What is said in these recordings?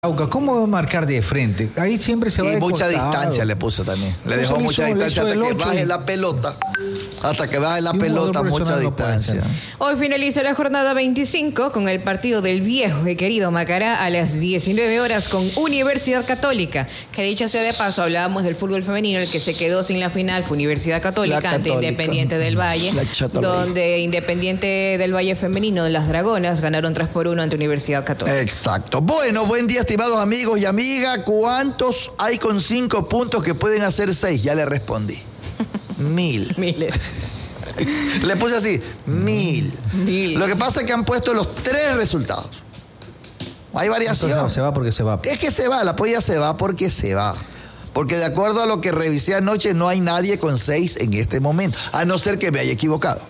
Auca, ¿cómo va a marcar de frente? Ahí siempre se va y de mucha costado. distancia le puso también. Le dejó Eso mucha hizo- distancia le hasta hizo que el baje ocho. la pelota. Hasta que baje la Y un pelota, jugador mucha profesional no puede distancia. ser. Hoy finaliza la jornada 25 con el partido del viejo y querido Macará a las 19 horas con Universidad Católica. Que dicho sea de paso, hablábamos del fútbol femenino, el que se quedó sin la final fue Universidad Católica La ante Católica. Independiente del Valle, La Chata donde Independiente del Valle femenino, las Dragonas, ganaron 3-1 ante Universidad Católica. Exacto. Bueno, buen día, estimados amigos y amigas. ¿Cuántos hay con 5 puntos que pueden hacer 6? Ya le respondí. 1000. Miles. Le puse así, 1000. 1000. Lo que pasa es que han puesto los 3 resultados. Hay variación. Entonces, se va porque se va. Es que se va, la polla se va porque se va. Porque de acuerdo a lo que revisé anoche, no hay nadie con 6 en este momento. A no ser que me haya equivocado.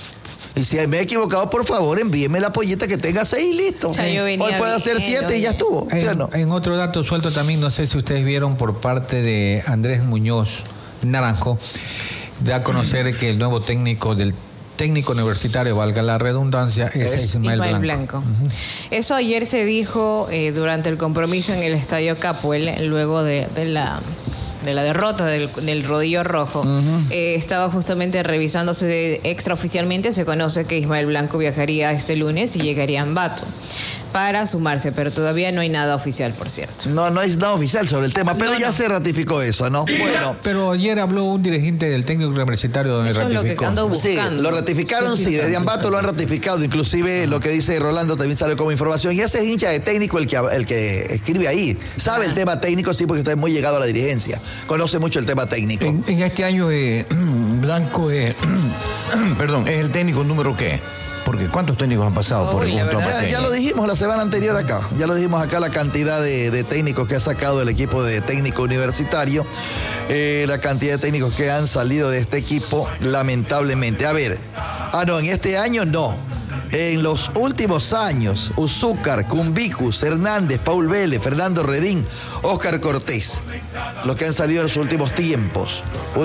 Y si me he equivocado, por favor, envíeme la pollita que tenga 6 y listo. Ya yo venía Hoy puede hacer viendo, 7 y ya estuvo. ¿Sí o no? En otro dato suelto también, no sé si ustedes vieron por parte de Andrés Muñoz Naranjo, da a conocer que el nuevo técnico del técnico universitario, valga la redundancia, es Ismael Blanco. Eso ayer se dijo durante el compromiso en el Estadio Capuel, luego de la derrota del Rodillo Rojo. Estaba justamente revisándose extraoficialmente, se conoce que Ismael Blanco viajaría este lunes y llegaría a Ambato para sumarse, pero todavía no hay nada oficial, por cierto. No hay nada oficial sobre el tema, pero No, ya no. se ratificó eso, ¿no? Bueno. Pero ayer habló un dirigente del técnico universitario donde Eso es lo que ratificó. ando Sí, buscando. lo ratificaron, sí, desde Ambato lo han ratificado, inclusive lo que dice Rolando también sale como información, y ese es hincha de técnico el que escribe ahí, sabe el tema técnico, sí, porque está muy llegado a la dirigencia, conoce mucho el tema técnico. En este año Blanco perdón, es el técnico número ¿qué? Porque ¿cuántos técnicos han pasado por el Uy, la conjunto verdad. amateño? Ya lo dijimos la semana anterior acá, ya lo dijimos acá, la cantidad de técnicos que ha sacado el equipo de técnico universitario, la cantidad de técnicos que han salido de este equipo, lamentablemente. A ver, en este año no. En los últimos años, Uzúcar, Cumbicus, Hernández, Paul Vélez, Fernando Redín, Óscar Cortés, los que han salido en los últimos tiempos.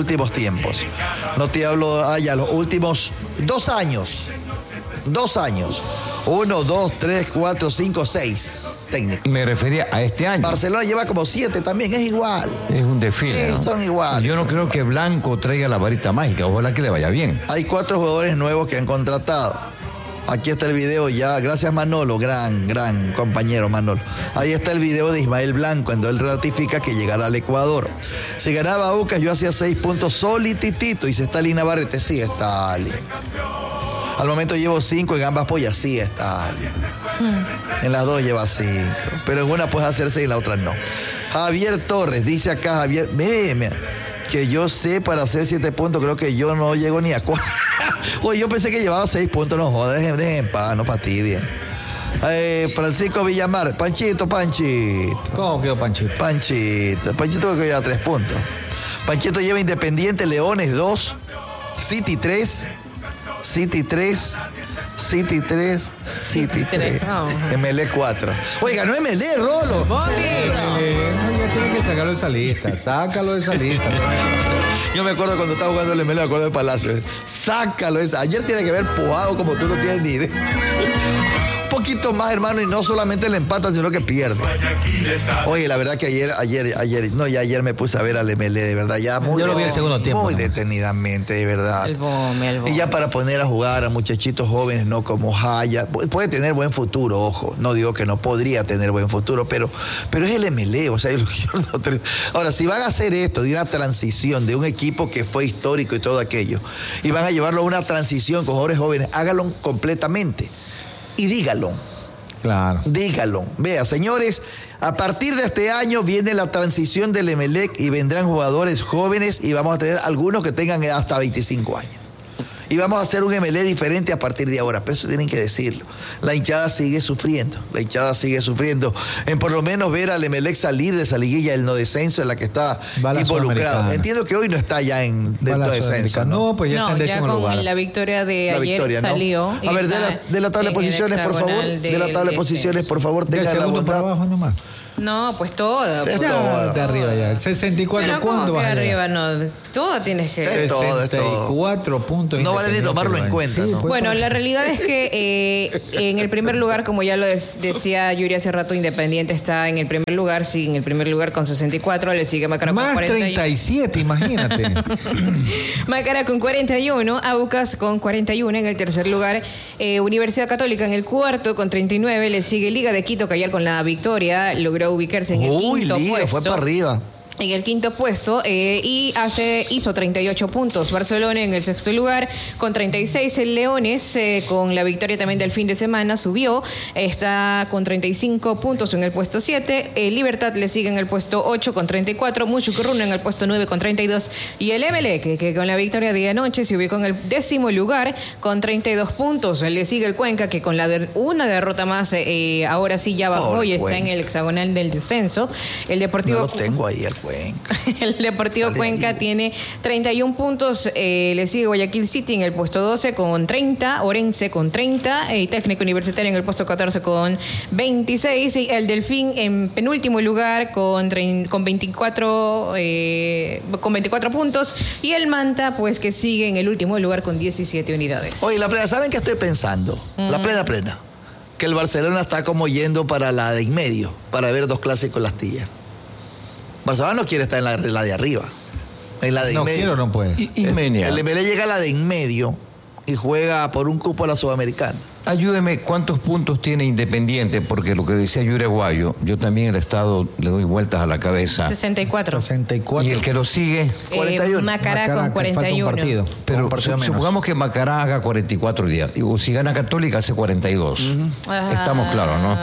No te hablo ya los últimos 2 años. 2 años. 1, 2, 3, 4, 5, 6 técnicos. Me refería a este año. Barcelona lleva como 7 también, es igual. Es un desfile, Sí, ¿no? son iguales. Yo no creo que Blanco traiga la varita mágica. Ojalá que le vaya bien. Hay 4 jugadores nuevos que han contratado. Aquí está el video ya, gracias Manolo, gran compañero Manolo. Ahí está el video de Ismael Blanco, cuando él ratifica que llegará al Ecuador. Si ganaba Aucas, yo hacía 6 puntos solititito. Y si está Lina Barrete, sí está Ali. Al momento llevo 5 en ambas pollas, sí está Ali. En las 2 lleva 5, pero en una puedes hacer 6 y en la otra no. Javier Torres, dice acá Javier, mira, que yo sé para hacer 7 puntos, creo que yo no llego ni a 4. Oye, yo pensé que llevaba 6 puntos, no jodas, dejen en paz, no fastidien. Francisco Villamar, Panchito. ¿Cómo quedó Panchito? Panchito que lleva 3 puntos. Panchito lleva Independiente, Leones 2, City 3, MLE 4. Oye, ganó MLE, Rolo. Celebra. Ya tiene que sacarlo de esa lista. Sácalo de esa lista. Yo me acuerdo cuando estaba jugando el MLE, me acuerdo de Palacio. Sácalo esa. Ayer tiene que haber pujado como tú no tienes ni idea. Un poquito más, hermano, y no solamente le empatan, sino que pierde. Oye, la verdad que ayer me puse a ver al MLE, de verdad, ya muy Yo lo vi en el segundo tiempo, muy ¿no? detenidamente, de verdad. El bombe. Y ya para poner a jugar a muchachitos jóvenes, no como Jaya, puede tener buen futuro, ojo, no digo que no podría tener buen futuro, pero es el MLE, o sea, ahora, si van a hacer esto de una transición de un equipo que fue histórico y todo aquello, y van a llevarlo a una transición con jugadores jóvenes, háganlo completamente. Y dígalo. Claro. Dígalo. Vea, señores, a partir de este año viene la transición del Emelec y vendrán jugadores jóvenes y vamos a tener algunos que tengan hasta 25 años. Y vamos a hacer un Emelec diferente a partir de ahora, pero eso tienen que decirlo. La hinchada sigue sufriendo, en por lo menos ver al Emelec salir de esa liguilla del no descenso en la que está Va la involucrado. Sudamericana. Entiendo que hoy no está ya en Va la no descenso, Sudamericana. ¿no? No, pues ya está en ya décimo con lugar. la victoria de La ayer victoria, ¿no? salió. A ver, de la tabla de posiciones, por favor. De la tabla de posiciones, por favor, Del tengan la segundo para bondad. abajo nomás. No, pues todo. Es pues. todo. Está arriba ya. 64 Pero ¿cómo puntos que vas a llegar? arriba? No, todo tienes que... Es todo, es todo. 64 puntos. No vale ni tomarlo en Independiente, cuenta, sí, ¿no? pues, Bueno, la realidad es que en el primer lugar, como ya lo decía Yuri hace rato, Independiente está en el primer lugar, sí, en el primer lugar con 64, le sigue Macará con más 41. 37, imagínate. Macará con 41, Aucas con 41 en el tercer lugar, Universidad Católica en el cuarto con 39, le sigue Liga de Quito, que ayer con la victoria logró ubicarse en el quinto Liga, puesto. fue para arriba. En el quinto puesto y hizo 38 puntos. Barcelona en el sexto lugar con 36. El Leones, con la victoria también del fin de semana, subió. Está con 35 puntos en el puesto 7. Libertad le sigue en el puesto 8 con 34. Muchucurruna en el puesto 9 con 32. Y el Emelec, que con la victoria de anoche se ubicó en el 10º lugar con 32 puntos. Le sigue el Cuenca, que con una derrota más, ahora sí ya bajó y está en el hexagonal del descenso. El Deportivo... No lo tengo ahí, el Cuenca. El Deportivo Sale Cuenca ahí. tiene 31 puntos. Le sigue Guayaquil City en el puesto 12 con 30. Orense con 30. Y Técnico Universitario en el puesto 14 con 26. Y el Delfín en penúltimo lugar con 24 puntos. Y el Manta, pues que sigue en el último lugar con 17 unidades. Oye, la plena, ¿saben qué estoy pensando? La plena. Que el Barcelona está como yendo para la de en medio, para ver dos clásicos en la astilla. Barcelona no quiere estar en la de arriba, en la de en No medio. quiero o no puede. Ismenia, El MLE llega a la de en medio y juega por un cupo a la Sudamericana. ayúdeme, ¿cuántos puntos tiene Independiente? Porque lo que decía Yuri Aguayo, yo también el Estado le doy vueltas a la cabeza. 64. 64. Y el que lo sigue, 41. Macará con que falta un 41. partido. pero Un partido menos. supongamos que Macará haga 44 días. O si gana Católica hace 42. Estamos claros, ¿no?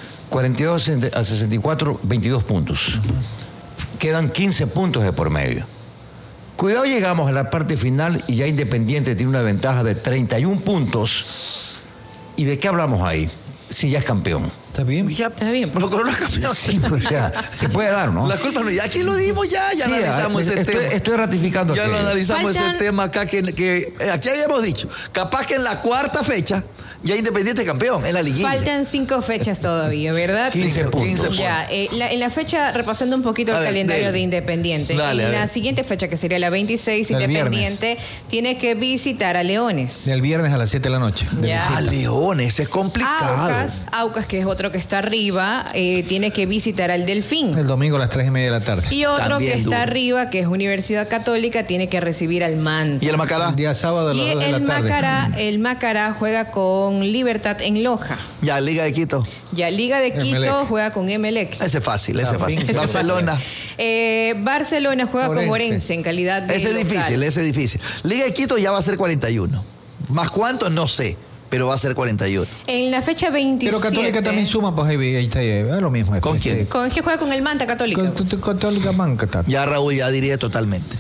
42 a 64, 22 puntos. Quedan 15 puntos de por medio. Cuidado, llegamos a la parte final y ya Independiente tiene una ventaja de 31 puntos. ¿Y de qué hablamos ahí? Si ya es campeón. ¿Está bien? Ya, Está bien. lo corona campeón. Sí, pues ya, se puede dar, ¿no? La culpa no, ya aquí lo dimos ya Sí, analizamos ese tema. estoy ratificando Ya aquello. lo analizamos Faltan- ese tema acá, que aquí habíamos dicho, capaz que en la cuarta fecha ya Independiente campeón, en la liguilla. Faltan 5 fechas todavía, ¿verdad? 15 puntos. 15 puntos. Ya, en la fecha, repasando un poquito el A ver, calendario dele. de Independiente, Dale, a en la ver. siguiente fecha, que sería la 26, El Independiente tiene que visitar a Leones. El viernes a las 7 de la noche. Ya. Ah, Leones, es complicado. Aucas, que es otro que está arriba, tiene que visitar al Delfín. El domingo a las 3:30 de la tarde. Y otro También que está duro. arriba, que es Universidad Católica, tiene que recibir al Manta. ¿Y el Macará? El día sábado a las Y 2 de la tarde. el Macará juega con Libertad en Loja. Ya, Liga de Quito. Ya Liga de Quito Emelec. juega con Emelec. Ese es fácil, ese es fácil. Ese es Barcelona. Barcelona juega con Orense. Orense en calidad de Ese es local. difícil, ese es difícil. Liga de Quito ya va a ser 41. ¿Más cuánto? No sé, pero va a ser 41. En la fecha 27. Pero Católica también suma, pues ahí está, es lo mismo. ¿Con pues, quién? ¿Con qué juega con el Manta Católica? Católica Manca. Ya Raúl ya diría totalmente.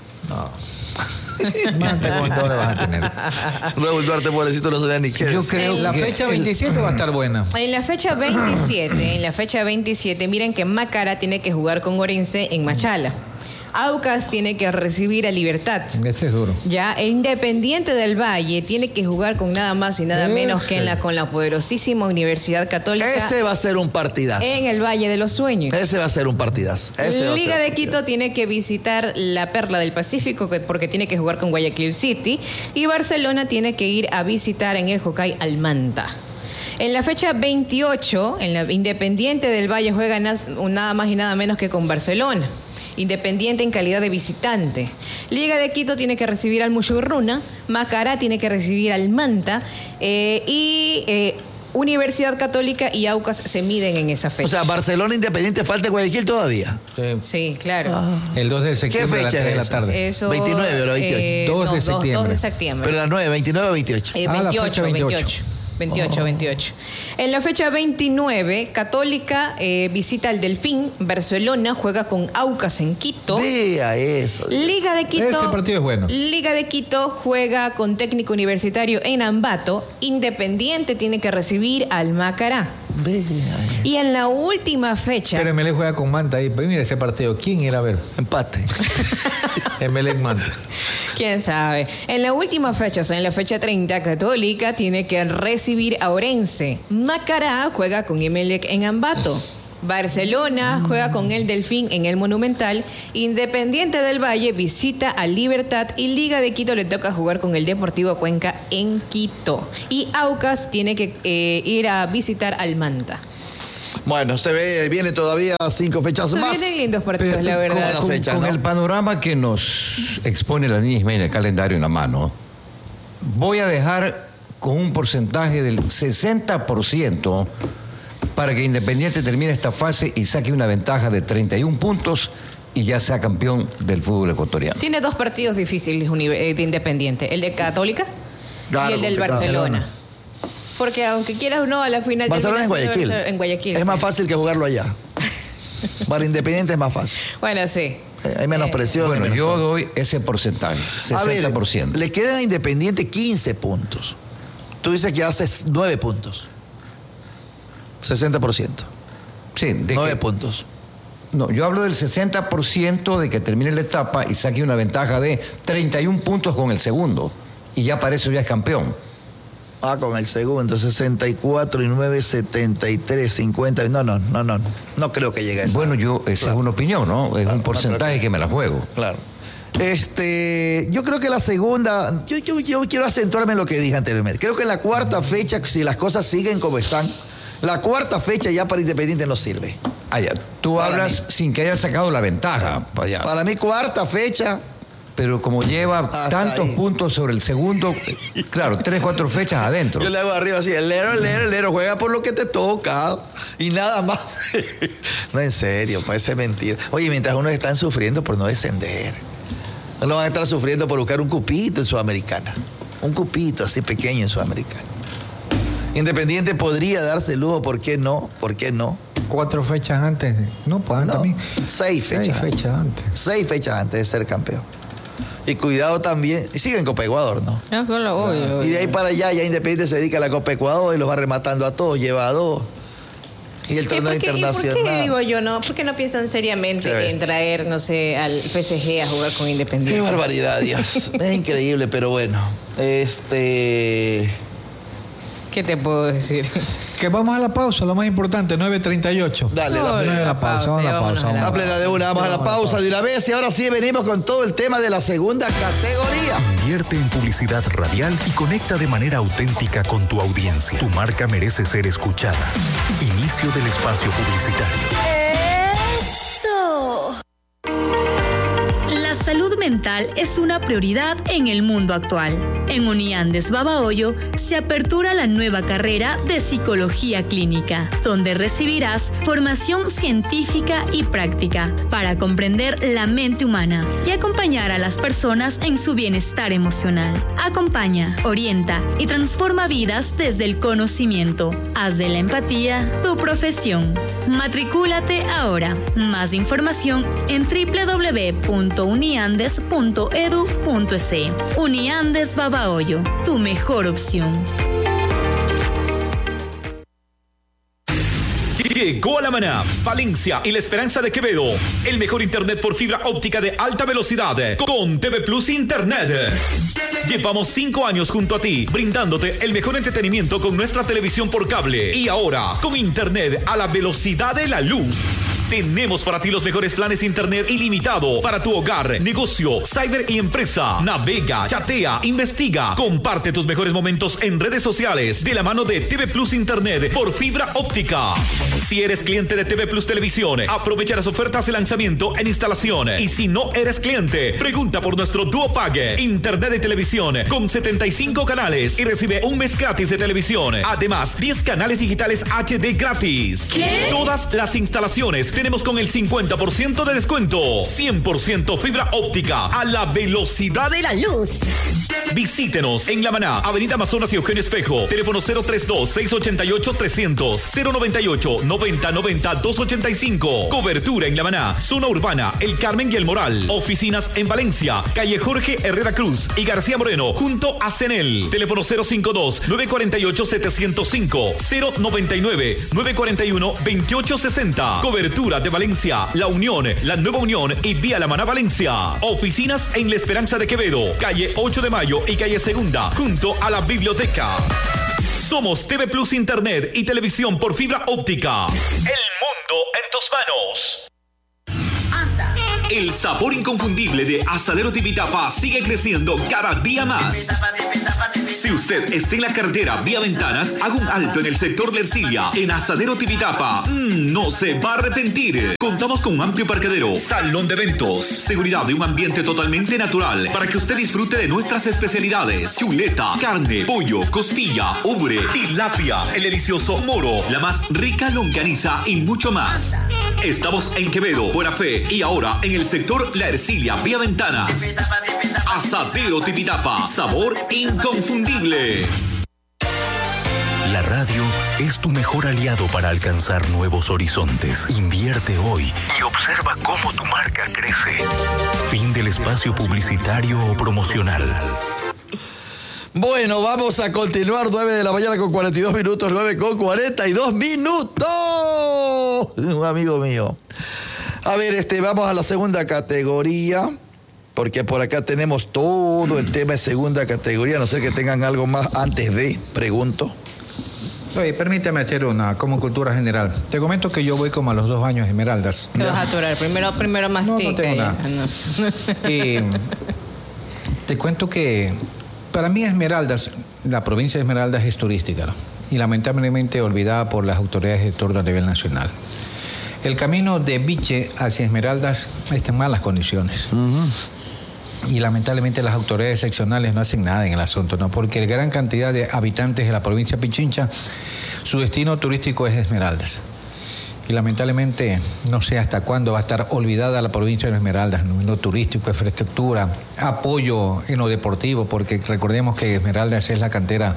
Manta, ¿cuánto le vas a tener? Raúl Duarte, pobrecito, no sabía ni qué. Yo decir. creo La que fecha 27 va a estar buena. En la fecha 27, miren que Macará tiene que jugar con Orense en Machala. Aucas tiene que recibir a Libertad. Ese es duro. Ya, el Independiente del Valle tiene que jugar con nada más y nada menos que con la poderosísima Universidad Católica Ese va a ser un partidazo. en el Valle de los Sueños. Ese va a ser un partidazo. Ese va a Liga ser de un Quito tiene que visitar la Perla del Pacífico porque tiene que jugar con Guayaquil City y Barcelona tiene que ir a visitar en el Jocay al Manta. En la fecha 28, en la Independiente del Valle juega nada más y nada menos que con Barcelona. Independiente en calidad de visitante. Liga de Quito tiene que recibir al Muchurruna, Macará tiene que recibir al Manta Universidad Católica y Aucas se miden en esa fecha. O sea, Barcelona Independiente falta Guayaquil todavía. Sí, claro. El 2 de septiembre a las fecha 3 de la es tarde. Eso, 29 o la 28. 2 de septiembre. 2 de septiembre. Pero las 9, 29 o 28. la 28, fecha 28. 28. En la fecha 29, Católica visita al Delfín, Barcelona juega con Aucas en Quito. Vea eso. Liga de Quito. Ese partido es bueno. Liga de Quito juega con Técnico Universitario en Ambato. Independiente tiene que recibir al Macará. Vea eso. Y en la última fecha, Pero Emelec juega con Manta ahí. Pues mira ese partido. ¿Quién irá a ver? Empate. Emelec Manta. quién sabe. En la última fecha, o sea, en la fecha 30, Católica tiene que recibir a Orense. Macará juega con Emelec en Ambato. Barcelona juega con el Delfín en el Monumental. Independiente del Valle visita a Libertad. Y Liga de Quito le toca jugar con el Deportivo Cuenca en Quito. Y Aucas tiene que ir a visitar al Manta. Bueno, viene todavía 5 fechas más. Vienen lindos partidos, la verdad. Con el panorama que nos expone la niña Ismael en el calendario en la mano, voy a dejar con un porcentaje del 60% para que Independiente termine esta fase y saque una ventaja de 31 puntos y ya sea campeón del fútbol ecuatoriano. Tiene 2 partidos difíciles de Independiente, el de Católica y el del Barcelona. Porque aunque quieras o no, a la final... Barcelona es Guayaquil. En Guayaquil. Es más fácil que jugarlo allá. Para Independiente es más fácil. Bueno, sí. Hay menos presión. Bueno, yo doy ese porcentaje, 60%. A ver, le quedan a Independiente 15 puntos. Tú dices que haces 9 puntos. 60%. Sí, 9 puntos. No, yo hablo del 60% de que termine la etapa y saque una ventaja de 31 puntos con el segundo. Y ya para eso ya es campeón. Con el segundo, 64 y 9, 73, 50. No creo que llegue a eso. Bueno, esa es una opinión, ¿no? Es un porcentaje que me la juego. Claro. Yo creo que la segunda, yo quiero acentuarme en lo que dije anteriormente. Creo que en la cuarta fecha, si las cosas siguen como están, la cuarta fecha ya para Independiente no sirve. Ya. Tú hablas sin que haya sacado la ventaja. Para mí, cuarta fecha. Pero como lleva tantos ahí. puntos sobre el segundo, claro, 3, 4 fechas adentro. Yo le hago arriba así, el lero, juega por lo que te toca y nada más. No, en serio, parece mentira. Oye, mientras unos están sufriendo por no descender, no van a estar sufriendo por buscar un cupito en Sudamericana. Un cupito así pequeño en Sudamericana. Independiente podría darse el lujo, ¿por qué no? 4 fechas antes. No, pues No, también. 6 fechas antes. 6 fechas antes de ser campeón. Y cuidado también, y sigue en Copa Ecuador, ¿no? Obvio. Y de ahí para allá, ya Independiente se dedica a la Copa Ecuador y los va rematando a todos, lleva a 2. Y el torneo internacional. ¿Y por qué digo yo no? ¿Por qué no piensan seriamente en traer, no sé, al PSG a jugar con Independiente? Qué barbaridad, Dios. Es increíble, pero bueno. ¿Qué te puedo decir? Que vamos a la pausa, lo más importante, 9:38. Dale, Vamos a la pausa. La plena de una, vamos a la pausa de una vez y ahora sí venimos con todo el tema de la segunda categoría. Invierte en publicidad radial y conecta de manera auténtica con tu audiencia. Tu marca merece ser escuchada. Inicio del espacio publicitario. ¡Eso! La salud mental es una prioridad en el mundo actual. En Uniandes Babahoyo se apertura la nueva carrera de Psicología Clínica, donde recibirás formación científica y práctica para comprender la mente humana y acompañar a las personas en su bienestar emocional. Acompaña, orienta y transforma vidas desde el conocimiento. Haz de la empatía tu profesión. Matricúlate ahora. Más información en www.uniandes.edu.es. Uniandes Babahoyo, tu mejor opción. Llegó a La Maná, Valencia y La Esperanza de Quevedo. El mejor internet por fibra óptica de alta velocidad con TV Plus Internet. Llevamos 5 años junto a ti, brindándote el mejor entretenimiento con nuestra televisión por cable. Y ahora, con internet a la velocidad de la luz. Tenemos para ti los mejores planes de internet ilimitado para tu hogar, negocio, cyber y empresa. Navega, chatea, investiga, comparte tus mejores momentos en redes sociales de la mano de TV Plus Internet por fibra óptica. Si eres cliente de TV Plus Televisión, aprovecha las ofertas de lanzamiento en instalación. Y si no eres cliente, pregunta por nuestro Duo Pague, internet de televisión con 75 canales y recibe un mes gratis de televisión. Además, 10 canales digitales HD gratis. ¿Qué? Todas las instalaciones tenemos con el 50% de descuento. 100% fibra óptica a la velocidad de la luz. Visítenos en La Maná, Avenida Amazonas y Eugenio Espejo. Teléfono 032-688-300, 098-9090-285. Cobertura en La Maná, zona urbana, El Carmen y El Moral. Oficinas en Valencia, calle Jorge Herrera Cruz y García Moreno, junto a CENEL. Teléfono 052-948-705, 099-941-2860. Cobertura de Valencia, La Unión, La Nueva Unión y Vía La Maná Valencia. Oficinas en La Esperanza de Quevedo, calle 8 de Mayo y calle Segunda, junto a la biblioteca. Somos TV Plus Internet y televisión por fibra óptica. El mundo en tus manos. El sabor inconfundible de Asadero Tipitapa sigue creciendo cada día más. Si usted está en la carretera vía Ventanas, haga un alto en el sector de Ercilia, en Asadero Tipitapa. No se va a arrepentir. Contamos con un amplio parqueadero, salón de eventos, seguridad de un ambiente totalmente natural para que usted disfrute de nuestras especialidades: chuleta, carne, pollo, costilla, ubre, tilapia, el delicioso moro, la más rica longaniza y mucho más. Estamos en Quevedo, Buena Fe y ahora en el sector La Ercilia, vía Ventanas. Asadero Tipitapa, sabor inconfundible. La radio es tu mejor aliado para alcanzar nuevos horizontes. Invierte hoy y observa cómo tu marca crece. Fin del espacio publicitario o promocional. Bueno, vamos a continuar. 9 de la mañana con 42 minutos, 9 con 42 minutos. Un amigo mío. A ver, vamos a la segunda categoría, porque por acá tenemos todo el tema de segunda categoría. No sé que tengan algo más antes de, pregunto. Oye, permítame hacer una como cultura general. Te comento que yo voy como a los 2 años Esmeraldas. ¿Qué vas a aturar? Primero mastica. No tengo nada. Te cuento que para mí Esmeraldas, la provincia de Esmeraldas es turística, ¿no? Y lamentablemente olvidada por las autoridades de turno a nivel nacional. El camino de Viche hacia Esmeraldas está en malas condiciones. Y lamentablemente las autoridades seccionales no hacen nada en el asunto, ¿no? Porque la gran cantidad de habitantes de la provincia de Pichincha, su destino turístico es Esmeraldas. Y lamentablemente no sé hasta cuándo va a estar olvidada la provincia de Esmeraldas, ¿no? En lo turístico, infraestructura, apoyo en lo deportivo, porque recordemos que Esmeraldas es la cantera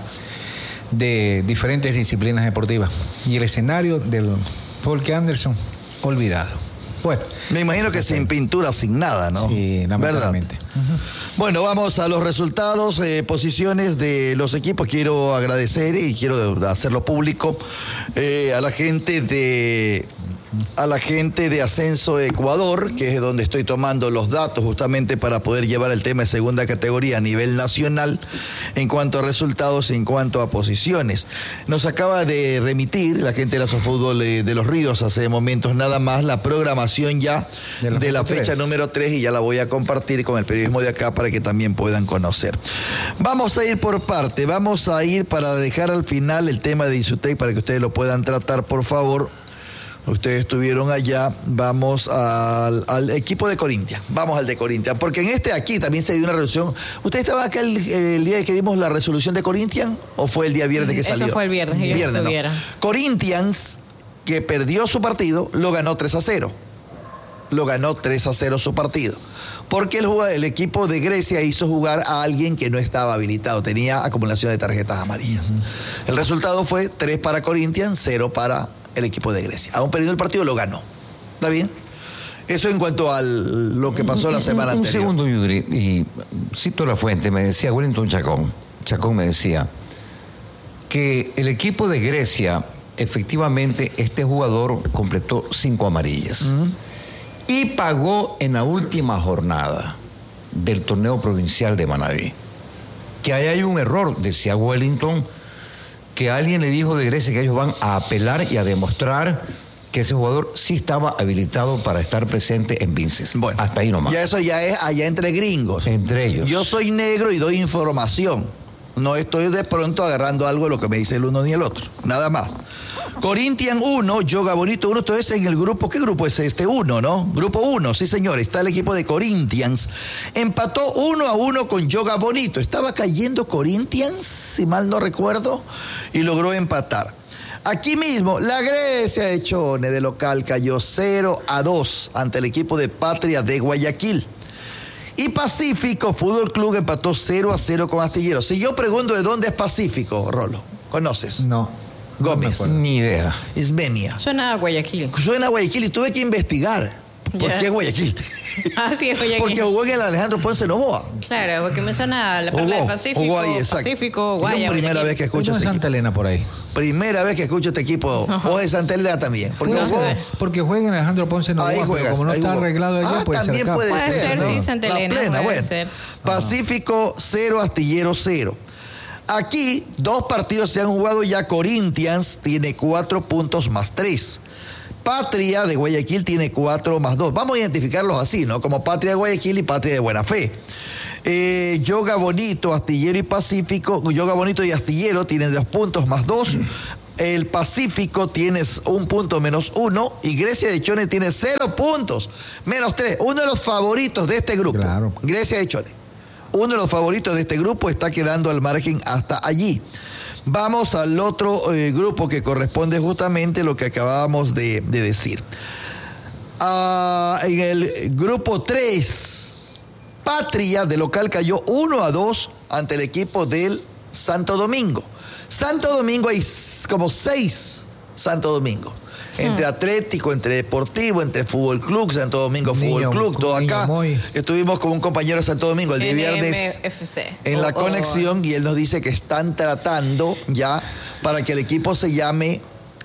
de diferentes disciplinas deportivas. Y el escenario del Folke Anderson, olvidado. Bueno, me imagino que sin pintura, sin nada, ¿no? Sí, lamentablemente. Bueno, vamos a los resultados, posiciones de los equipos. Quiero agradecer y quiero hacerlo público a la gente de Ascenso Ecuador, que es donde estoy tomando los datos justamente para poder llevar el tema de segunda categoría a nivel nacional en cuanto a resultados y en cuanto a posiciones. Nos acaba de remitir la gente de la Sofútbol de Los Ríos hace momentos nada más la programación ya de la fecha número 3 y ya la voy a compartir con el periodismo de acá para que también puedan conocer. Vamos a ir por parte, vamos a ir para dejar al final el tema de Insutec para que ustedes lo puedan tratar, por favor. Ustedes estuvieron allá, vamos al equipo de Corinthians, vamos al de Corinthians, porque en aquí también se dio una resolución. ¿Usted estaba acá el día que dimos la resolución de Corinthians o fue el día viernes que salió? Eso fue el viernes, ellos estuvieron. No. Corinthians, que perdió su partido, lo ganó 3-0. Lo ganó 3-0 su partido. Porque el equipo de Grecia hizo jugar a alguien que no estaba habilitado, tenía acumulación de tarjetas amarillas. El resultado fue 3 para Corinthians, 0 para el equipo de Grecia. Aún perdiendo el partido, lo ganó. ¿Está bien? Eso en cuanto a lo que pasó la semana anterior. Un segundo, Yuri, y cito la fuente, me decía Wellington Chacón. Chacón me decía que el equipo de Grecia, efectivamente, este jugador completó 5 amarillas. Y pagó en la última jornada del torneo provincial de Manabí. Que ahí hay un error, decía Wellington, que alguien le dijo de Grecia que ellos van a apelar y a demostrar que ese jugador sí estaba habilitado para estar presente en Vinces. Bueno, hasta ahí nomás. Ya eso ya es allá entre gringos. Entre ellos. Yo soy negro y doy información. No estoy de pronto agarrando algo de lo que me dice el uno ni el otro. Nada más. Corinthians 1, Yoga Bonito 1, entonces en el grupo, ¿qué grupo es este? 1, ¿no? Grupo 1, sí señor, está el equipo de Corinthians. Empató 1-1 con Yoga Bonito. Estaba cayendo Corinthians, si mal no recuerdo, y logró empatar. Aquí mismo, la Grecia de Chone de local cayó 0-2 ante el equipo de Patria de Guayaquil. Y Pacífico Fútbol Club empató 0-0 con Astilleros. Si yo pregunto de dónde es Pacífico, Rolo, ¿conoces? No. Gómez. Ni idea. Ismenia. Suena a Guayaquil. Suena a Guayaquil y tuve que investigar. ¿Por qué Guayaquil? Ah, sí, es Guayaquil. Porque jugó en el Alejandro Ponce Novoa. Claro, porque me suena a la parte del Pacífico. Jugó ahí, exacto. Pacífico, Guaya. Es primera vez que escucho ese Santa Elena por ahí. Primera vez que escucho este equipo. O de Santa Elena también. Porque juega en Alejandro Ponce Novoa. Ahí juegas, como no está arreglado allá, puede también ser puede ser, ¿no? Sí, Santa Elena. La plena, puede bueno. ser. Pacífico 0, Astillero 0. Aquí 2 partidos se han jugado ya. Corinthians tiene 4 puntos más 3. Patria de Guayaquil tiene 4+2. Vamos a identificarlos así, ¿no? Como Patria de Guayaquil y Patria de Buena Fe. Yoga Bonito, Astillero y Pacífico. Yoga Bonito y Astillero tienen 2 puntos más 2. El Pacífico tiene 1 punto menos 1. Y Grecia de Chone tiene 0 puntos menos 3. Uno de los favoritos de este grupo. Claro. Grecia de Chone. Uno de los favoritos de este grupo está quedando al margen hasta allí. Vamos al otro grupo que corresponde justamente a lo que acabábamos de decir. En el grupo 3, Patria de local cayó 1-2 ante el equipo del Santo Domingo. Santo Domingo hay como 6 Santo Domingo. Entre Atlético, entre Deportivo, entre Fútbol Club, Santo Domingo Fútbol Club, todo acá. Estuvimos con un compañero de Santo Domingo el día viernes en la conexión y él nos dice que están tratando ya para que el equipo se llame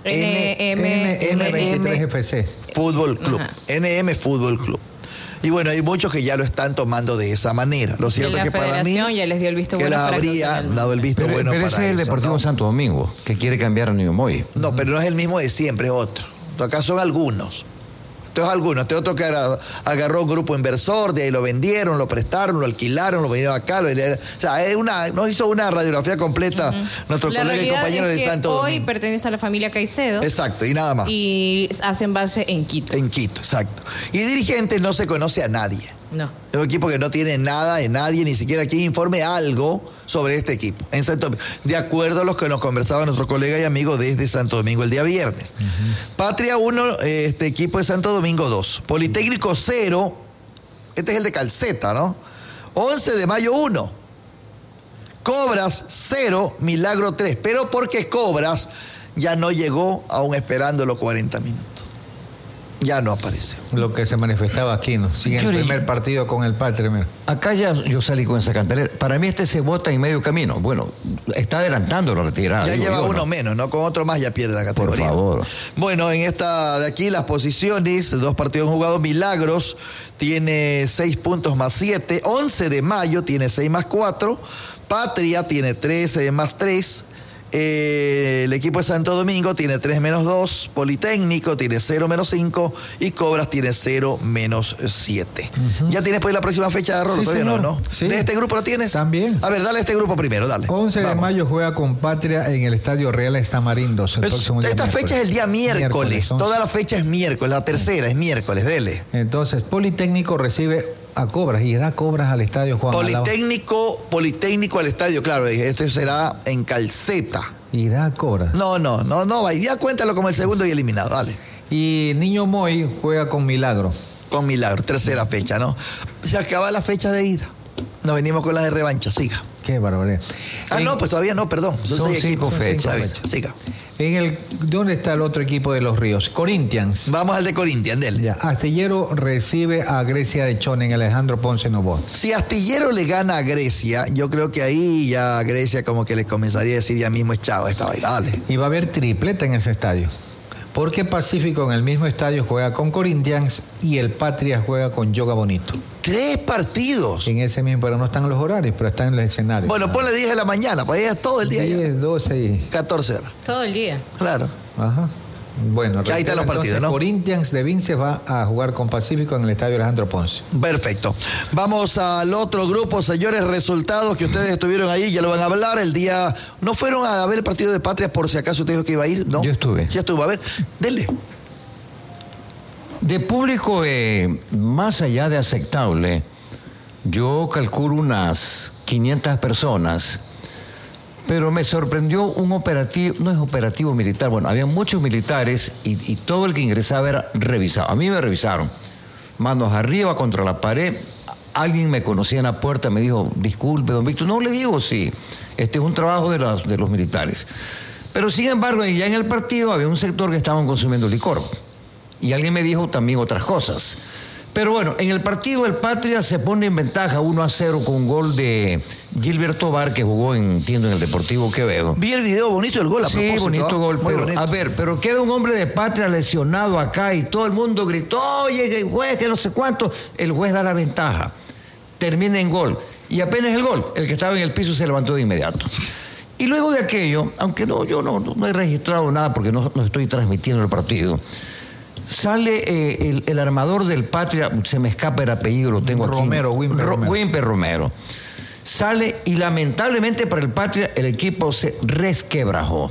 NM23FC Fútbol Club. NM Fútbol Club. Y bueno, hay muchos que ya lo están tomando de esa manera. Lo cierto es que para mí ya les dio el visto que bueno les habría dado el visto bueno pero para ese es el eso, Deportivo ¿no? Santo Domingo, que quiere cambiar a Niño Moy. No, pero no es el mismo de siempre, es otro. Acá son algunos. Esto es algunos. Este otro que agarró un grupo inversor, de ahí lo vendieron, lo prestaron, lo alquilaron, lo vendieron acá. O sea, nos hizo una radiografía completa nuestro colega y compañero de Santo Domingo. Hoy pertenece a la familia Caicedo. Exacto, y nada más. Y hacen base en Quito. En Quito, exacto. Y dirigentes no se conoce a nadie. No. Es un equipo que no tiene nada de nadie, ni siquiera quien informe algo sobre este equipo. En Santo Domingo, de acuerdo a los que nos conversaba nuestro colega y amigo desde Santo Domingo el día viernes. Patria 1, este equipo de Santo Domingo 2. Politécnico 0, este es el de Calceta, ¿no? 11 de mayo 1. Cobras 0, Milagro 3. Pero porque Cobras ya no llegó aún esperando los 40 minutos. Ya no apareció. Lo que se manifestaba aquí, ¿no? Sigue el primer partido con el Patria. Mira. Acá ya yo salí con esa cantaleta. Para mí se vota en medio camino. Bueno, está adelantando la retirada. Ya lleva uno menos, ¿no? Con otro más ya pierde la categoría. Por favor. Bueno, en esta de aquí las posiciones, 2 partidos jugados. Milagros tiene 6 puntos más 7. 11 de mayo tiene 6 más 4. Patria tiene 13 más 3. El equipo de Santo Domingo tiene 3 menos 2, Politécnico tiene 0 menos 5 y Cobras tiene 0 menos 7. ¿Ya tienes pues la próxima fecha de Rolo? Sí, todavía señor. no. Sí. ¿De este grupo lo tienes? También. A ver, dale a este grupo primero, dale. 11 de mayo juega con Patria en el Estadio Real Estamarindos. Esta fecha es el día miércoles. Toda la fecha es miércoles, la tercera es miércoles, dele. Entonces, Politécnico recibe a Cobras, irá Cobras al Estadio Juan Politécnico al estadio, claro, este será en Calceta. Irá Cobras. No, ya cuéntalo como el segundo y eliminado, dale. Y Niño Moy juega con Milagro. Con Milagro, tercera fecha, ¿no? Se acaba la fecha de ida. Nos venimos con las de revancha, siga. Qué barbaridad. No, pues todavía no, perdón. Son 5 fechas. Siga. ¿Dónde está el otro equipo de los Ríos? Corinthians. Vamos al de Corinthians, dele. Ya. Astillero recibe a Grecia de Chone en Alejandro Ponce Novoa. Si Astillero le gana a Grecia, yo creo que ahí ya Grecia como que le comenzaría a decir ya mismo es chao esta vaina, dale. Y va a haber tripleta en ese estadio. Porque Pacífico en el mismo estadio juega con Corinthians y el Patria juega con Yoga Bonito. 3 partidos. En ese mismo, pero no están los horarios, pero están en el escenario. Bueno, ponle 10 de la mañana, para ir todo el día. 10, 12 y 14 horas. Todo el día. Claro. Ajá. Bueno, ahí están los partidos, ¿no? Corinthians de Vinces va a jugar con Pacífico en el estadio Alejandro Ponce. Perfecto. Vamos al otro grupo, señores. Resultados que ustedes estuvieron ahí, ya lo van a hablar. El día. ¿No fueron a ver el partido de Patria por si acaso usted dijo que iba a ir? ¿No? Yo estuve. Ya estuvo. A ver, denle. De público, más allá de aceptable, yo calculo unas 500 personas. Pero me sorprendió un operativo, no es operativo militar, bueno, había muchos militares y todo el que ingresaba era revisado. A mí me revisaron, manos arriba contra la pared, alguien me conocía en la puerta, me dijo, disculpe, don Víctor, no le digo, sí, este es un trabajo de los militares. Pero sin embargo, ya en el partido había un sector que estaban consumiendo licor y alguien me dijo también otras cosas. Pero bueno, en el partido el Patria se pone en ventaja 1-0 con un gol de Gilberto Bar, que jugó en el Deportivo Quevedo. Vi el video, bonito el gol a propósito. Sí, bonito gol, pero bonito. A ver, pero queda un hombre de Patria lesionado acá y todo el mundo gritó, oye, el juez, que no sé cuánto. El juez da la ventaja, termina en gol y apenas el gol, el que estaba en el piso se levantó de inmediato. Y luego de aquello, aunque yo no he registrado nada porque no estoy transmitiendo el partido, Sale el armador del Patria, se me escapa el apellido, lo tengo aquí. Wimper Romero. Sale y lamentablemente para el Patria el equipo se resquebrajó.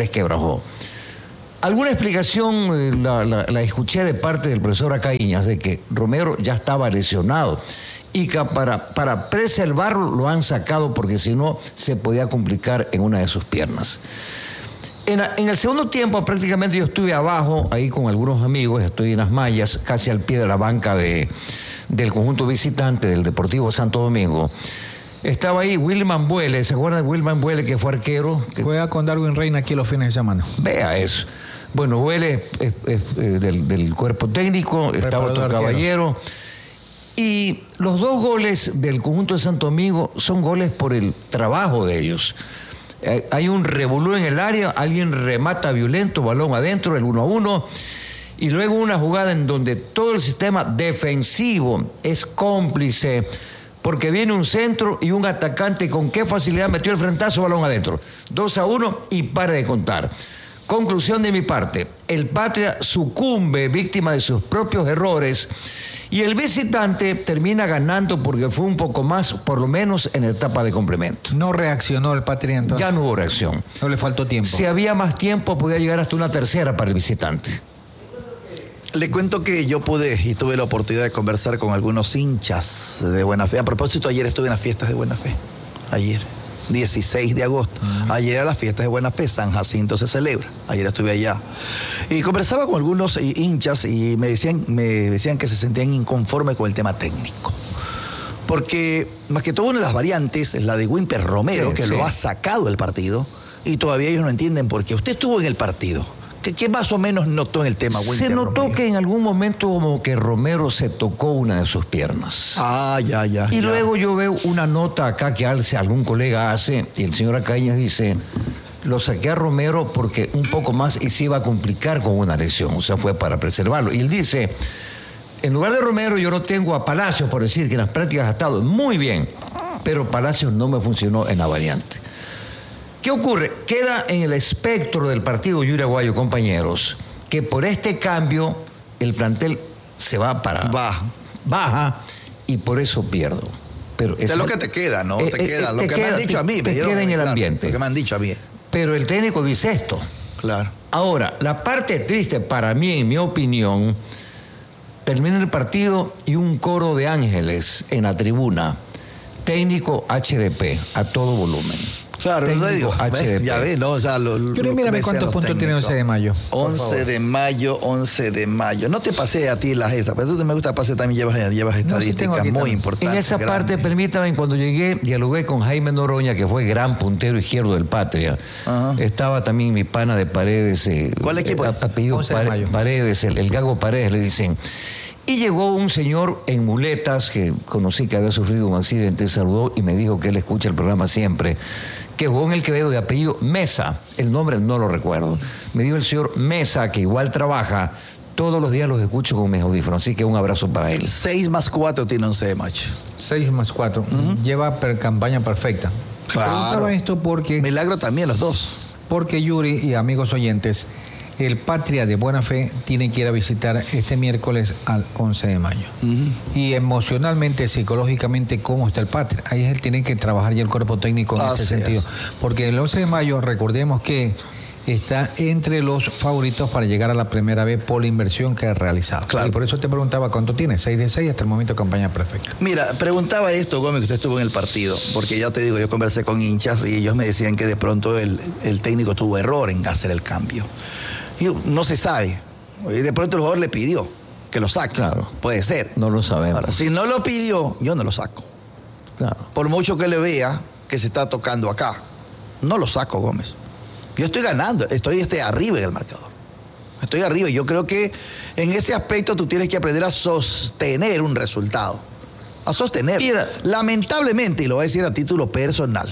Alguna explicación la escuché de parte del profesor Acaíñas de que Romero ya estaba lesionado y que para preservarlo lo han sacado porque si no se podía complicar en una de sus piernas. En el segundo tiempo prácticamente yo estuve abajo, ahí con algunos amigos, estoy en las mallas, casi al pie de la banca del conjunto visitante del Deportivo Santo Domingo. Estaba ahí Wilman Buele, ¿se acuerdan de Wilman Buele que fue arquero? Juega con Darwin Reina aquí los fines de semana. Vea eso. Bueno, Buele es del cuerpo técnico, estaba otro caballero. Y los 2 goles del conjunto de Santo Domingo son goles por el trabajo de ellos. Hay un revolú en el área, alguien remata violento, balón adentro, el 1-1, y luego una jugada en donde todo el sistema defensivo es cómplice, porque viene un centro y un atacante con qué facilidad metió el frentazo, balón adentro. 2-1 y para de contar. Conclusión de mi parte, el Patria sucumbe víctima de sus propios errores y el visitante termina ganando porque fue un poco más, por lo menos en etapa de complemento. ¿No reaccionó el Patria entonces? Ya no hubo reacción. ¿No le faltó tiempo? Si había más tiempo, podía llegar hasta una tercera para el visitante. Le cuento que yo pude y tuve la oportunidad de conversar con algunos hinchas de Buena Fe. A propósito, ayer estuve en las fiestas de Buena Fe. Ayer, 16 de agosto. Ayer era las fiestas de Buena Fe, San Jacinto se celebra. Ayer estuve allá. Y conversaba con algunos hinchas y me decían que se sentían inconformes con el tema técnico. Porque, más que todo, una de las variantes es la de Wimper Romero, que lo ha sacado del partido, y todavía ellos no entienden por qué. Usted estuvo en el partido. ¿Qué más o menos notó en el tema Wimper Se notó Romero? que en algún momento como que Romero se tocó una de sus piernas. Y luego yo veo una nota acá que algún colega hace, y el señor Acaíñas dice, lo saqué a Romero porque un poco más y se iba a complicar con una lesión, o sea, fue para preservarlo. Y él dice, en lugar de Romero yo no tengo a Palacios, por decir que en las prácticas ha estado muy bien, pero Palacios no me funcionó en la variante. ¿Qué ocurre? Queda en el espectro del partido Yuraguayo, compañeros, que por este cambio el plantel se va para... Baja y por eso pierdo. Pero es lo que te queda, ¿no? Te queda lo que me han dicho a mí. Te queda en el ambiente. Lo que me han dicho a mí. Pero el técnico dice esto. Claro. Ahora, la parte triste para mí, en mi opinión, termina el partido y un coro de ángeles en la tribuna. Técnico HDP, a todo volumen. Claro, no digo, ya ves, ¿no? O sea, mírame cuántos puntos tiene 11 de mayo. 11 de mayo. No te pasé a ti las esas, pero tú me gusta pasar también, llevas estadísticas muy importantes. En esa parte, permítame, cuando llegué, dialogué con Jaime Noroña, que fue gran puntero izquierdo del Patria. Estaba también mi pana de Paredes. ¿Cuál equipo? Apellido Paredes, el Gago Paredes, le dicen. Y llegó un señor en muletas, que conocí que había sufrido un accidente, saludó y me dijo que él escucha el programa siempre, que jugó en el Quevedo de apellido Mesa, el nombre no lo recuerdo. Me dijo el señor Mesa, que igual trabaja, todos los días los escucho con mis audífonos, así que un abrazo para él. 6 más 4 tiene 11 de mayo. 6 más 4, lleva campaña perfecta. Claro. Preguntaba esto porque... Milagro también los dos. Porque Yuri y amigos oyentes, el Patria de Buena Fe tiene que ir a visitar este miércoles al 11 de mayo. Y emocionalmente, psicológicamente, ¿cómo está el Patria? Ahí es el tiene que trabajar ya el cuerpo técnico en ese sentido. Porque el 11 de mayo, recordemos que está entre los favoritos para llegar a la primera vez por la inversión que ha realizado. Claro. Y por eso te preguntaba cuánto tiene, 6 de 6 hasta el momento, campaña perfecta. Mira, preguntaba esto, Gómez, que usted estuvo en el partido, porque ya te digo, yo conversé con hinchas y ellos me decían que de pronto el técnico tuvo error en hacer el cambio. Y no se sabe. Y de pronto el jugador le pidió que lo saque. Claro. Puede ser. No lo sabemos. Ahora, si no lo pidió, yo no lo saco. Claro. Por mucho que le vea que se está tocando acá, no lo saco, Gómez. Yo estoy ganando, estoy arriba en el marcador. Estoy arriba y yo creo que en ese aspecto tú tienes que aprender a sostener un resultado. A sostener. Mira. Lamentablemente, y lo voy a decir a título personal.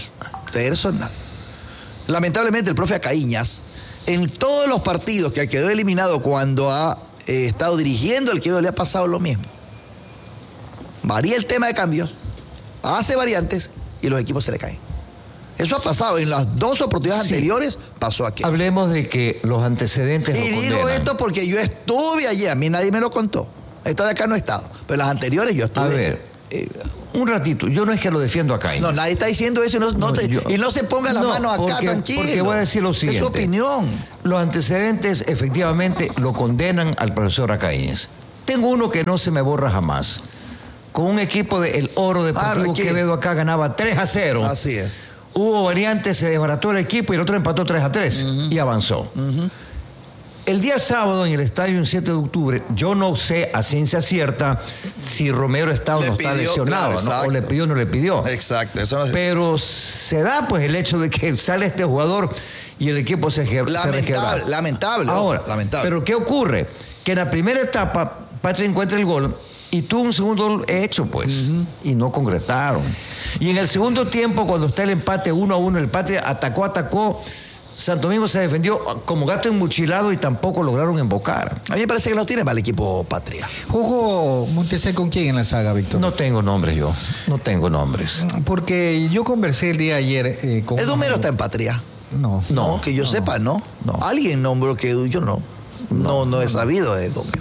Lamentablemente el profe Acaíñas, en todos los partidos que quedó eliminado cuando ha estado dirigiendo al Quevedo, le ha pasado lo mismo. Varía el tema de cambios, hace variantes y los equipos se le caen. Eso ha pasado. En las 2 oportunidades anteriores pasó aquí. Hablemos de que los antecedentes Y lo digo condenan. esto porque yo estuve allí. A mí nadie me lo contó. Esta de acá no he estado. Pero las anteriores yo estuve. A ver, un ratito. Yo no es que lo defiendo acá. No, nadie está diciendo eso. Y no se ponga las manos acá, tranquilo. Porque voy a decir lo siguiente. Es su opinión. Los antecedentes efectivamente lo condenan al profesor Acaíñez. Tengo uno que no se me borra jamás. Con un equipo de El Oro Deportivo Quevedo acá ganaba 3-0. Así es. Hubo variantes, se desbarató el equipo y el otro empató 3-3 y avanzó. El día sábado en el estadio, el 7 de octubre, yo no sé a ciencia cierta si Romero está o no está lesionado, ¿no? O le pidió o no le pidió. Exacto. Eso no es... Pero se da pues el hecho de que sale este jugador y el equipo se resquebra. Lamentable. Ahora, lamentable. pero ¿qué ocurre? Que en la primera etapa Patria encuentra el gol y tuvo un segundo gol hecho, pues, y no concretaron. Y en el segundo tiempo, cuando está el empate 1-1, el Patria atacó, Santo Domingo se defendió como gato enmuchilado y tampoco lograron embocar. A mí me parece que no tiene mal equipo Patria. ¿Jugó Montesé con quién en la saga, Víctor? No tengo nombres yo, no tengo nombres. Porque yo conversé el día de ayer con... ¿Edumero está en Patria? No, que yo sepa, ¿no? Alguien nombró que yo no he sabido de Edumero.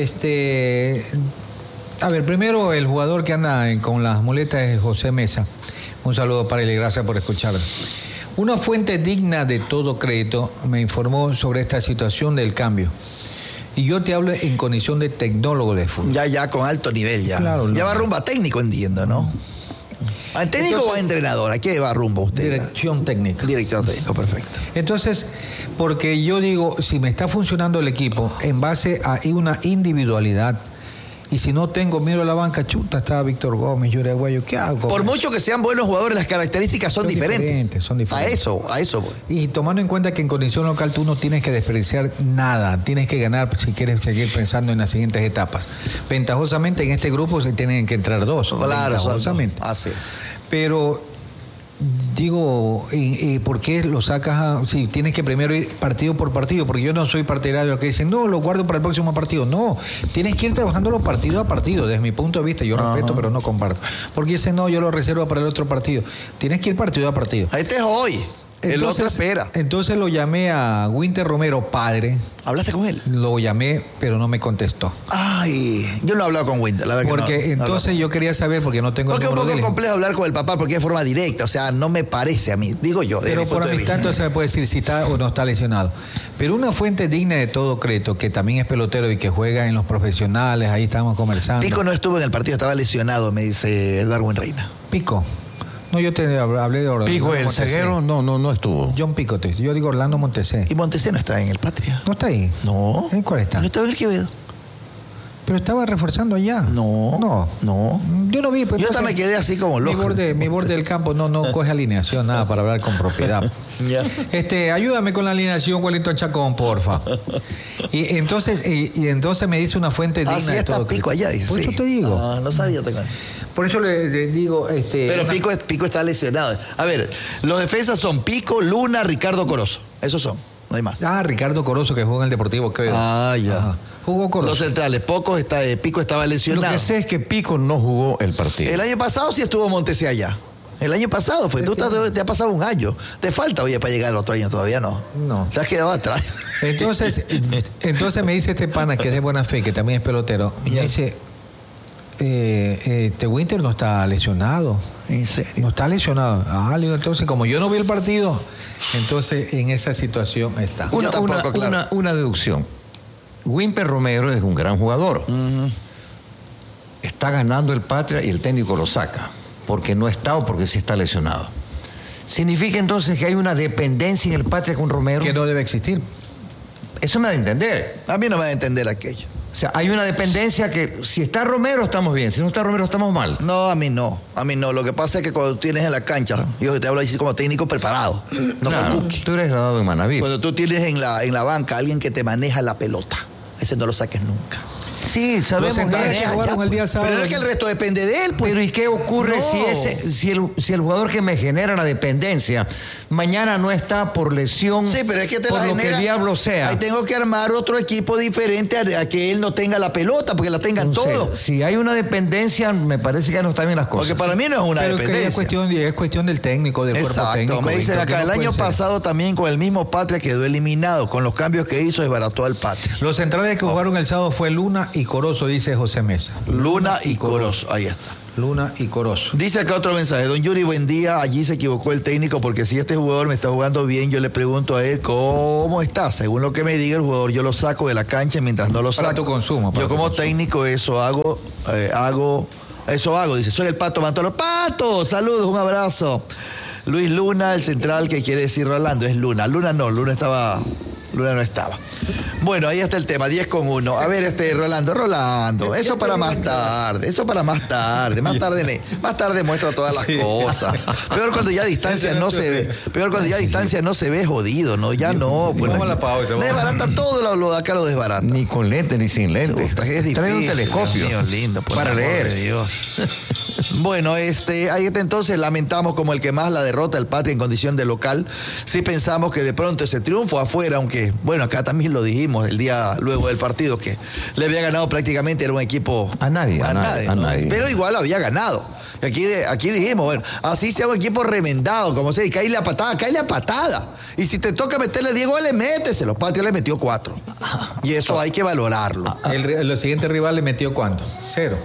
A ver, primero el jugador que anda con las muletas es José Mesa. Un saludo para él y gracias por escuchar. Una fuente digna de todo crédito me informó sobre esta situación del cambio. Y yo te hablo en condición de tecnólogo de fútbol. Ya, con alto nivel ya. Claro, ya va rumbo a técnico, entiendo, ¿no? ¿A técnico o a entrenador? ¿A qué va rumbo usted? Dirección técnica. Director técnico, perfecto. Entonces, porque yo digo, si me está funcionando el equipo en base a una individualidad, y si no tengo, miro a la banca, chuta, está Víctor Gómez, Yuri Aguayo, ¿qué hago? Por mucho que sean buenos jugadores, las características son diferentes. Son diferentes. A eso voy. Y tomando en cuenta que en condición local tú no tienes que desperdiciar nada, tienes que ganar si quieres seguir pensando en las siguientes etapas. Ventajosamente en este grupo se tienen que entrar 2. Claro, ventajosamente. Así. Pero digo, ¿por qué lo sacas? Si tienes que primero ir partido por partido, porque yo no soy partidario de lo que dicen, no, lo guardo para el próximo partido. No, tienes que ir trabajándolo partido a partido, desde mi punto de vista. Yo respeto, pero no comparto. Porque dicen, no, yo lo reservo para el otro partido. Tienes que ir partido a partido. Este es hoy. El otro espera. Entonces lo llamé a Winter Romero, padre. ¿Hablaste con él? Lo llamé, pero no me contestó. Ay, yo no he hablado con Winter, la verdad. Porque que no, entonces yo quería saber, porque no tengo... Porque es un poco complejo hablar con el papá, porque es de forma directa, o sea, no me parece a mí, digo yo. Pero por amistad entonces se puede decir si está o no está lesionado. Pero una fuente digna de todo crédito, que también es pelotero y que juega en los profesionales, ahí estamos conversando. Pico no estuvo en el partido, estaba lesionado, me dice Darwin Reina. Pico. No, yo te hablé de Orlando. Pico, el ceguero, no estuvo. John Pico, yo digo Orlando Montesé. ¿Y Montesé no está en el Patria? ¿No está ahí? No. ¿En cuál está? No estaba en el Quevedo. Pero estaba reforzando allá. No. Yo no vi. Pues yo también me quedé así como loco. Mi borde del campo no coge alineación, nada para hablar con propiedad. Ayúdame con la alineación, Wellington Chacón, porfa. Y entonces me dice una fuente digna sí de está todo. Pico allá, dice. Por eso te digo. No sabía. Por eso le digo... Pero Pico está lesionado. A ver, los defensas son Pico, Luna, Ricardo Corozo. Esos son, no hay más. Ricardo Corozo, que juega en el Deportivo Quevedo. Ya. Ajá. Jugó Corozo. Los centrales, Pico estaba lesionado. Lo que sé es que Pico no jugó el partido. El año pasado sí estuvo Montesé allá. El año pasado fue. Te ha pasado un año. Te falta, para llegar al otro año, todavía no. No. Te has quedado atrás. Entonces me dice este pana, que es de buena fe, que también es pelotero. Y me dice... Winter no está lesionado. ¿En serio? No está lesionado. Entonces, como yo no vi el partido, entonces en esa situación está. Una deducción. Winter Romero es un gran jugador. Está ganando el Patria y el técnico lo saca. Porque no está o porque sí está lesionado. ¿Significa entonces que hay una dependencia en el Patria con Romero? Que no debe existir. Eso me da a entender. A mí no me da a entender aquello. O sea, hay una dependencia que si está Romero estamos bien, si no está Romero estamos mal. No, a mí no. Lo que pasa es que cuando tienes en la cancha, yo te hablo así como técnico preparado, no como cookie. Tú eres graduado en Manaví. Cuando tú tienes en la banca a alguien que te maneja la pelota, ese no lo saques nunca. Sí, sabemos que jugaron el día sábado. Pero no es que el resto depende de él, pues. Pero ¿y qué ocurre si el jugador que me genera la dependencia mañana no está por lesión, sí, pero es que por lo que el diablo sea? Ahí tengo que armar otro equipo diferente a que él no tenga la pelota, porque la tengan todos. Si hay una dependencia, me parece que no están bien las cosas. Porque para mí no es una dependencia. Es cuestión del técnico, del cuerpo técnico. Me dicen acá, el año pasado también con el mismo Patria quedó eliminado. Con los cambios que hizo, desbarató al Patria. Los centrales que jugaron el sábado fue Luna y Corozo, dice José Mesa. Luna y Corozo, ahí está. Luna y Corozo. Dice acá otro mensaje. Don Yuri, buen día. Allí se equivocó el técnico porque si este jugador me está jugando bien, yo le pregunto a él cómo está. Según lo que me diga el jugador, yo lo saco de la cancha mientras no lo saco. Para tu consumo. Yo como técnico eso hago. Dice, soy el Pato Mantolo. ¡Pato! Saludos, un abrazo. Luis Luna, el central que quiere decir Rolando, es Luna. Luna no estaba. Luna no estaba. Bueno, ahí está el tema, 10-1. A ver, Rolando, eso para más tarde. Más tarde muestra todas las cosas. Peor cuando ya a distancia no se ve jodido, ¿no? Ya no. Vamos a la pausa. Desbarata todo lo de acá, lo desbarata. Ni con lente ni sin lente. Trae un telescopio. Dios mío, lindo, para leer. Dios. Bueno, ahí está entonces, lamentamos como el que más la derrota el Patria en condición de local. Sí pensamos que de pronto ese triunfo afuera, aunque, bueno, acá también lo dijimos el día luego del partido, que le había ganado prácticamente, era un equipo... A nadie. Pero igual había ganado. Aquí dijimos, bueno, así sea un equipo remendado, como se dice, caíle a patada. Y si te toca meterle 10 goles, méteselo. Patria le metió 4. Y eso hay que valorarlo. El siguiente rival le metió ¿cuánto? 0.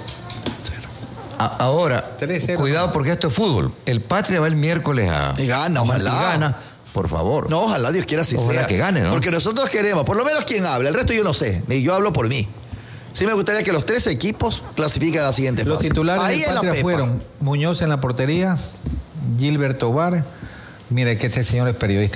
Ahora, 3-0. Cuidado porque esto es fútbol. El Patria va el miércoles y gana, ojalá. Y gana, por favor. No, ojalá Dios quiera así sea. Que gane, ¿no? Porque nosotros queremos, por lo menos quien habla, el resto yo no sé, y yo hablo por mí. Sí me gustaría que los 3 equipos clasifiquen a la siguiente fase. Los titulares de Patria fueron Muñoz en la portería, Gilbert Tobar, mire que este señor es periodista,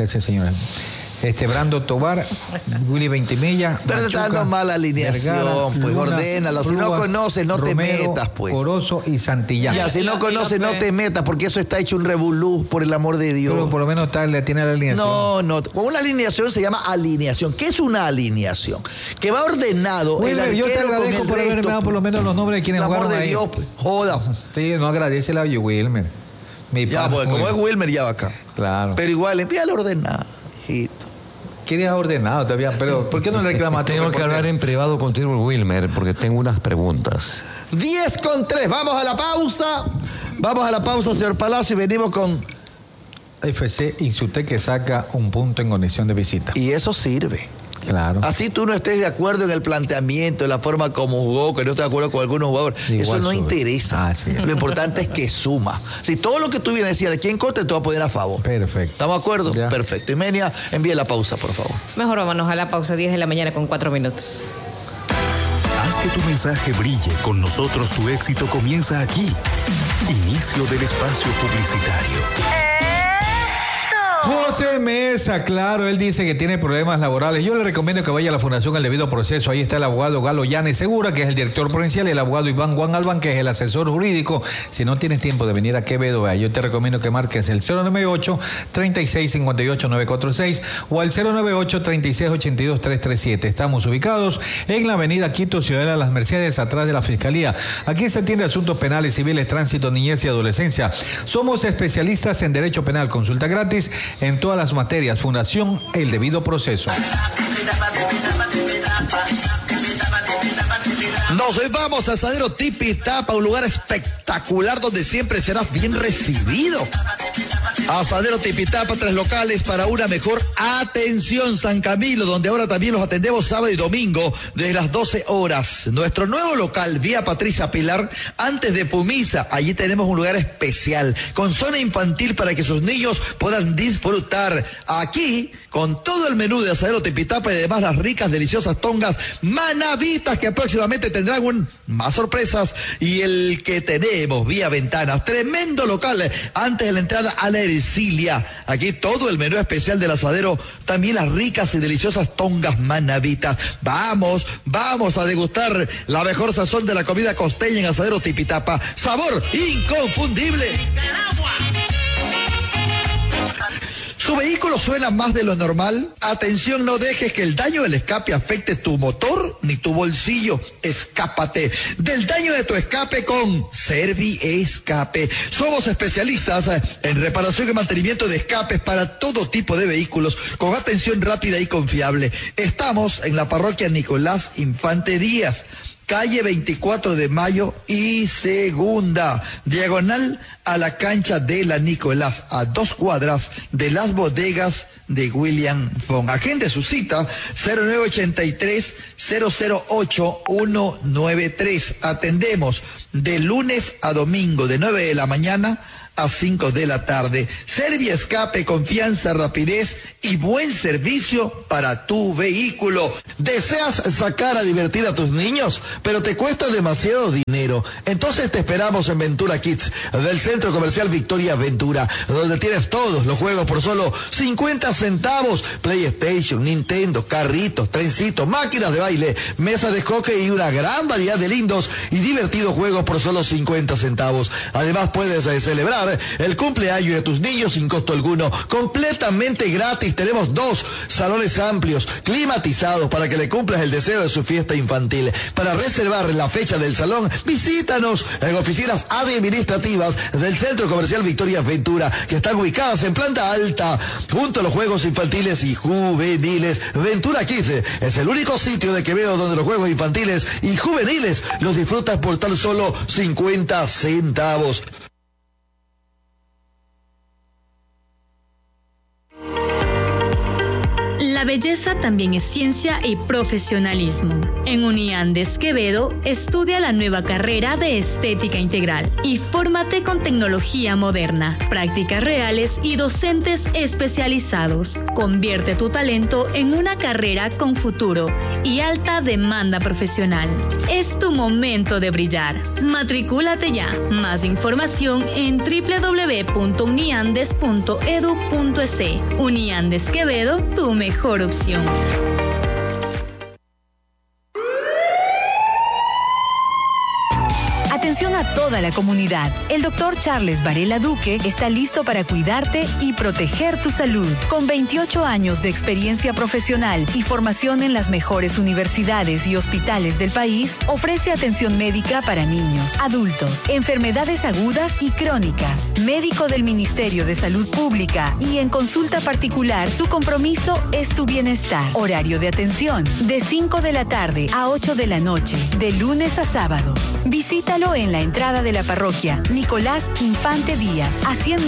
Brando Tobar, Willy Ventimilla. Pero te está dando mala alineación, Vergara, pues ordénala. Si no conoces, no Romero, te metas, pues. Corozo y Santillán. Ya, si no conoces, no te metas, porque eso está hecho un revolú, por el amor de Dios. Pero por lo menos le tiene la alineación. No. Una alineación se llama alineación. ¿Qué es una alineación? Que va ordenado el arquero yo te agradezco con el por haberme dado por lo menos los nombres de quienes jugaron ahí. Por el amor de Dios, joda. Sí, no agradece la Wilmer. Ya, pues, como es Wilmer, ya va acá. Claro. Pero igual, envíale ordenado, hijito. Querías ordenado todavía, pero ¿por qué no le reclamaste? Tengo que hablar en privado contigo, Wilmer, porque tengo unas preguntas. 10-3, vamos a la pausa, señor Palacio, y venimos con... FC Insutec que saca un punto en condición de visita. Y eso sirve. Claro. Así tú no estés de acuerdo en el planteamiento, en la forma como jugó, que no estés de acuerdo con algunos jugadores. Igual eso no interesa. Sí. Lo importante es que suma. Si todo lo que tú vienes a decir aquí en contra, te va a poner a favor. Perfecto. ¿Estamos de acuerdo? Ya. Perfecto. Y Menia, envíe la pausa, por favor. Mejor vámonos a la pausa, 10 de la mañana con 4 minutos. Haz que tu mensaje brille. Con nosotros tu éxito comienza aquí. Inicio del espacio publicitario. José Mesa, claro, él dice que tiene problemas laborales. Yo le recomiendo que vaya a la Fundación El Debido Proceso. Ahí está el abogado Galo Llanes Segura, que es el director provincial, y el abogado Iván Juan Alban, que es el asesor jurídico. Si no tienes tiempo de venir a Quevedo, yo te recomiendo que marques el 098-3658-946 o al 098-3682-337. Estamos ubicados en la avenida Quito, Ciudadela de las Mercedes, atrás de la Fiscalía. Aquí se atiende asuntos penales, civiles, tránsito, niñez y adolescencia. Somos especialistas en derecho penal. Consulta gratis en todas las materias. Fundación El Debido Proceso. Nos vamos a Asadero Tipitapa, un lugar espectacular donde siempre serás bien recibido. Asadero Tipitapa, 3 locales para una mejor atención. San Camilo, donde ahora también los atendemos sábado y domingo desde las 12 horas. Nuestro nuevo local, vía Patricia Pilar, antes de Pumisa. Allí tenemos un lugar especial con zona infantil para que sus niños puedan disfrutar. Aquí, con todo el menú de Asadero Tipitapa y además las ricas, deliciosas tongas manavitas que próximamente tendrán más sorpresas. Y el que tenemos vía ventanas, tremendo local antes de la entrada a la Ercilia. Aquí todo el menú especial del asadero, también las ricas y deliciosas tongas manavitas. Vamos a degustar la mejor sazón de la comida costeña en Asadero Tipitapa. Sabor inconfundible. ¿Su vehículo suena más de lo normal? Atención, no dejes que el daño del escape afecte tu motor ni tu bolsillo. Escápate del daño de tu escape con Serviescape. Somos especialistas en reparación y mantenimiento de escapes para todo tipo de vehículos con atención rápida y confiable. Estamos en la parroquia Nicolás Infante Díaz, calle 24 de Mayo y Segunda, diagonal a la cancha de la Nicolás, a 2 cuadras de las bodegas de William Fong. Agende su cita 0983-008-193. Atendemos de lunes a domingo de 9 de la mañana a 5 de la tarde. Serviescape, confianza, rapidez y buen servicio para tu vehículo. ¿Deseas sacar a divertir a tus niños, pero te cuesta demasiado dinero? Entonces te esperamos en Ventura Kids, del Centro Comercial Victoria Ventura, donde tienes todos los juegos por solo 50 centavos. PlayStation, Nintendo, carritos, trencitos, máquinas de baile, mesas de hockey y una gran variedad de lindos y divertidos juegos por solo 50 centavos. Además puedes celebrar el cumpleaños de tus niños sin costo alguno, completamente gratis. Tenemos 2 salones amplios, climatizados, para que le cumplas el deseo de su fiesta infantil. Para reservar la fecha del salón, visítanos en oficinas administrativas del Centro Comercial Victoria Ventura, que están ubicadas en planta alta, junto a los juegos infantiles y juveniles. Ventura Kids es el único sitio de Quevedo donde los juegos infantiles y juveniles los disfrutas por tan solo 50 centavos. La belleza también es ciencia y profesionalismo. En Uniandes Quevedo, estudia la nueva carrera de Estética Integral y fórmate con tecnología moderna, prácticas reales y docentes especializados. Convierte tu talento en una carrera con futuro y alta demanda profesional. Es tu momento de brillar. Matricúlate ya. Más información en www.uniandes.edu.es. Uniandes Quevedo, tu mejor opción. Atención a toda la comunidad. El doctor Charles Varela Duque está listo para cuidarte y proteger tu salud. Con 28 años de experiencia profesional y formación en las mejores universidades y hospitales del país, ofrece atención médica para niños, adultos, enfermedades agudas y crónicas. Médico del Ministerio de Salud Pública y en consulta particular, su compromiso es tu bienestar. Horario de atención de 5 de la tarde a 8 de la noche, de lunes a sábado. Visítalo en la entrada de la parroquia Nicolás Infante Díaz, a 100